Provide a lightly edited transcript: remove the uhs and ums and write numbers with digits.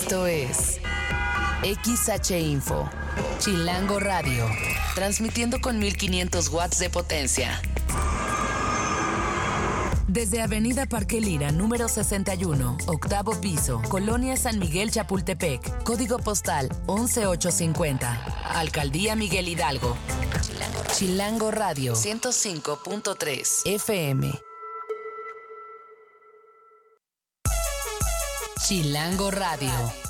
Esto es XH Info, Chilango Radio, transmitiendo con 1500 watts de potencia. Desde Avenida Parque Lira, número 61, octavo piso, Colonia San Miguel Chapultepec, código postal 11850, Alcaldía Miguel Hidalgo. Chilango Radio 105.3 FM. Chilango Radio.